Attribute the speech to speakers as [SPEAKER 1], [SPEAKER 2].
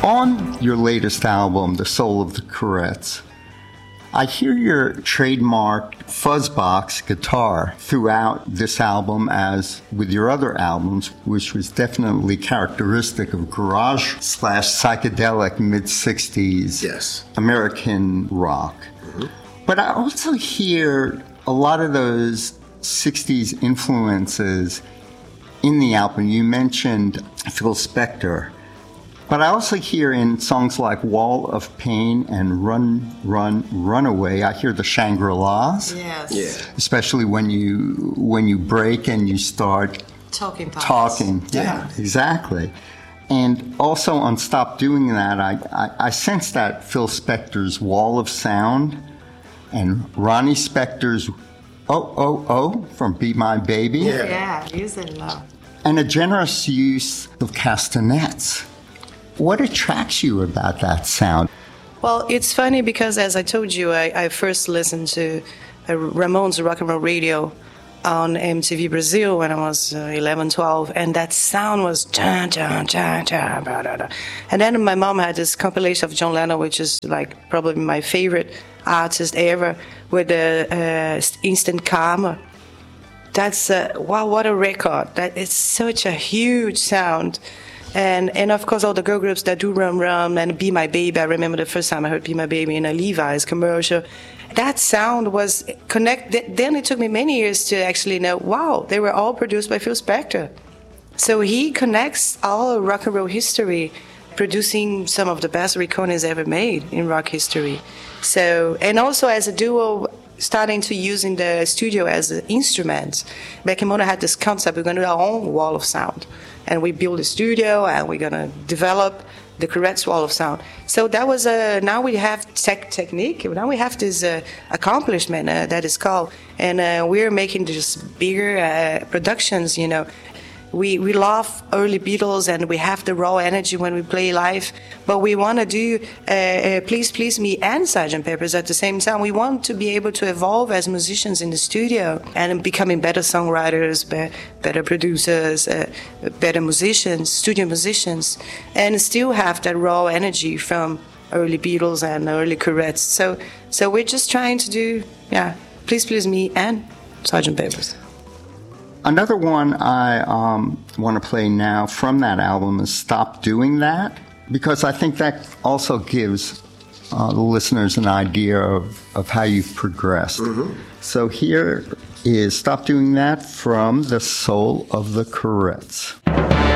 [SPEAKER 1] On your latest album, The Soul of the Courettes, I hear your trademarked fuzzbox guitar throughout this album, as with your other albums, which was definitely characteristic of garage/psychedelic mid-60s American rock. Mm-hmm. But I also hear a lot of those 60s influences in the album. You mentioned Phil Spector. But I also hear in songs like Wall of Pain and Run, Run, Runaway, I hear the Shangri-Las.
[SPEAKER 2] Yes.
[SPEAKER 3] Yeah.
[SPEAKER 1] Especially when you break and you start
[SPEAKER 2] talking.
[SPEAKER 1] Yeah, exactly. And also on Stop Doing That, I sense that Phil Spector's Wall of Sound and Ronnie Spector's Oh, Oh, Oh from Be My Baby.
[SPEAKER 2] Yeah, use it a lot.
[SPEAKER 1] And a generous use of castanets. What attracts you about that sound?
[SPEAKER 4] Well, it's funny because, as I told you, I first listened to Ramones Rock and Roll Radio on MTV Brazil when I was 11, 12, and that sound was dun, dun, dun, dun, da, da, da. And then my mom had this compilation of John Lennon, which is like probably my favorite artist ever, with the Instant Karma. That's wow, what a record! That is such a huge sound. And of course, all the girl groups that do Rum Rum and Be My Baby. I remember the first time I heard Be My Baby in a Levi's commercial. That sound was connected. Then it took me many years to actually know, wow, they were all produced by Phil Spector. So he connects all rock and roll history, producing some of the best recordings ever made in rock history. So, and also as a duo, starting to use in the studio as an instrument. Beck and Mona had this concept, we're going to do our own wall of sound. And we build a studio, and we're going to develop the Courettes wall of sound. So that was now we have technique. Now we have this accomplishment that is called, and we're making just bigger productions. You know, we love early Beatles, and we have the raw energy when we play live. But we want to do Please Please Me and Sgt. Pepper's at the same time. We want to be able to evolve as musicians in the studio and becoming better songwriters, better producers, better musicians, studio musicians, and still have that raw energy from early Beatles and early Courettes. So we're just trying to do, Please Please Me and Sgt. Pepper's.
[SPEAKER 1] Another one I want to play now from that album is Stop Doing That, because I think that also gives the listeners an idea of how you've progressed. Mm-hmm. So here is Stop Doing That from The Soul of the Courettes.